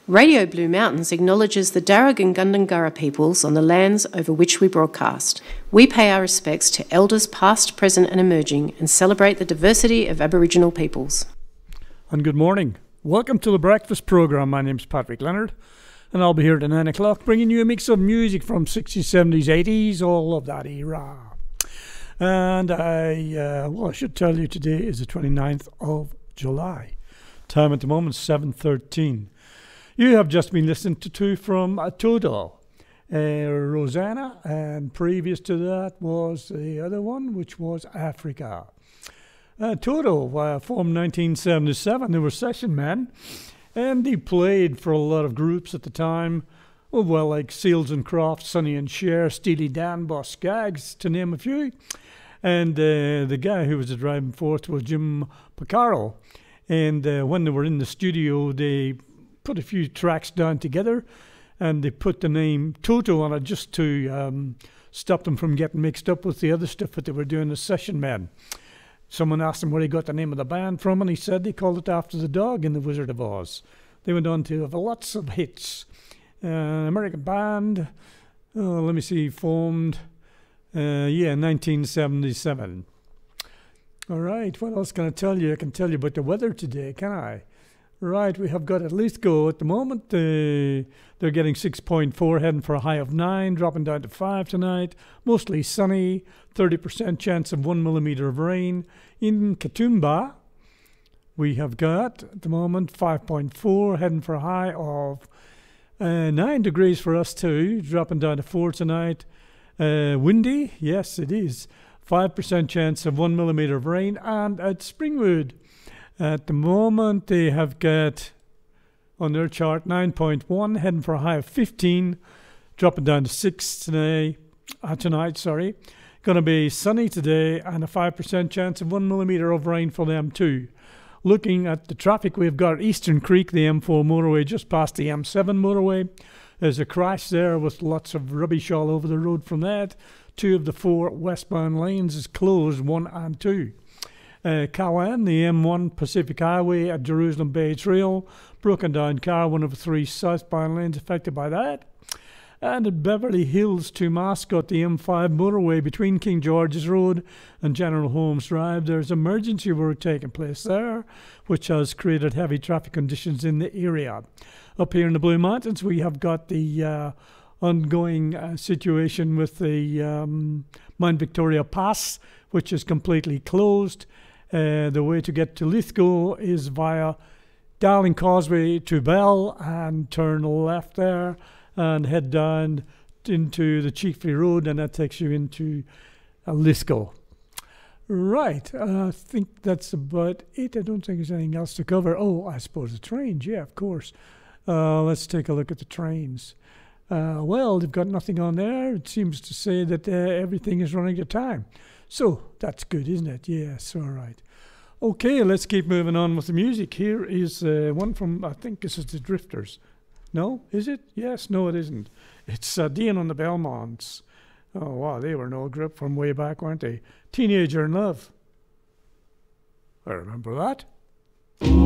Radio Blue Mountains acknowledges the Darug and Gundungurra peoples on the lands over which we broadcast. We pay our respects to elders past, present and emerging and celebrate the diversity of Aboriginal peoples. And good morning. Welcome to the breakfast program. My name's Patrick Leonard and I'll be here at 9 o'clock bringing you a mix of music from 60s, 70s, 80s, all of that era. And I should tell you today is the 29th of July. Time at the moment, 7:13. You have just been listening to two from Toto, Rosanna, and previous to that was the other one, which was Africa. Toto, formed 1977, they were session men, and he played for a lot of groups at the time, well, like Seals and Crofts, Sonny and Cher, Steely Dan, Boss Skaggs, to name a few. And the guy who was the driving force was Jim Porcaro. And when they were in the studio, they put a few tracks down together, and they put the name Toto on it just to stop them from getting mixed up with the other stuff that they were doing as session men. Someone asked him where he got the name of the band from, and he said they called it after the dog in The Wizard of Oz. They went on to have lots of hits. American band, formed, 1977. All right, what else can I tell you? I can tell you about the weather today, can I? Right, we have got at Lithgow at the moment. They're getting 6.4, heading for a high of 9, dropping down to 5 tonight. Mostly sunny, 30% chance of 1 millimetre of rain. In Katoomba, we have got at the moment 5.4, heading for a high of 9 degrees for us too, dropping down to 4 tonight. Windy, yes it is. 5% chance of 1 millimetre of rain. And at Springwood, at the moment, they have got on their chart 9.1, heading for a high of 15, dropping down to 6 tonight. Going to be sunny today and a 5% chance of 1 millimetre of rain for them too. Looking at the traffic we've got at Eastern Creek, the M4 motorway, just past the M7 motorway. There's a crash there with lots of rubbish all over the road from that. 2 of the 4 westbound lanes is closed, 1 and 2. Cowan, the M1 Pacific Highway at Jerusalem Bay Trail, broken down car, 1 of the 3 southbound lanes affected by that. And at Beverly Hills to Mascot, the M5 motorway between King George's Road and General Holmes Drive, there's emergency work taking place there, which has created heavy traffic conditions in the area. Up here in the Blue Mountains, we have got the ongoing situation with the Mount Victoria Pass, which is completely closed. The way to get to Lithgow is via Darling Causeway to Bell and turn left there and head down into the Chiefly Road, and that takes you into Lithgow. Right, I think that's about it. I don't think there's anything else to cover. Oh, I suppose the trains, yeah, of course. Let's take a look at the trains. Well, they've got nothing on there. It seems to say that everything is running to time. So that's good, isn't it? Yes, all right. Okay, let's keep moving on with the music. Here is one from, I think this is the Drifters. No, is it? Yes, no, it isn't. It's Dean on the Belmonts. Oh, wow, they were no grip from way back, weren't they? Teenager in Love. I remember that.